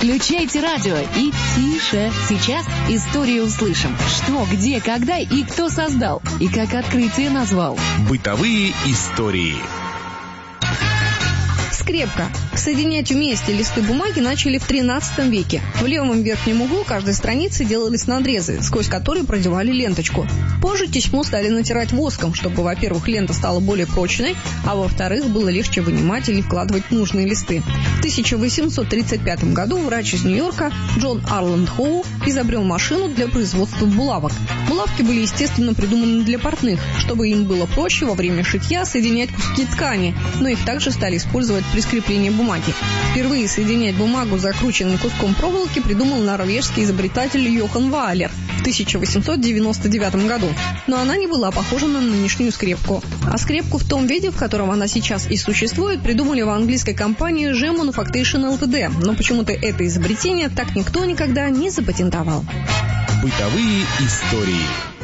Включайте радио и тише. Сейчас историю услышим. Что, где, когда и кто создал. И как открытие назвал. Бытовые истории. Скрепка. Соединять вместе листы бумаги начали в 13 веке. В левом верхнем углу каждой страницы делались надрезы, сквозь которые продевали ленточку. Позже тесьму стали натирать воском, чтобы, во-первых, лента стала более прочной, а во-вторых, было легче вынимать или вкладывать нужные листы. В 1835 году врач из Нью-Йорка Джон Арланд Хоу изобрел машину для производства булавок. Булавки были, естественно, придуманы для портных, чтобы им было проще во время шитья соединять куски ткани, но их также стали использовать при скреплении бумаги. Впервые соединять бумагу закрученным куском проволоки придумал норвежский изобретатель Йохан Ваалер в 1899 году. Но она не была похожа на нынешнюю скрепку. А скрепку в том виде, в котором она сейчас и существует, придумали в английской компании G Manufactation Ltd. Но почему-то это изобретение так никто никогда не запатентовал. Бытовые истории.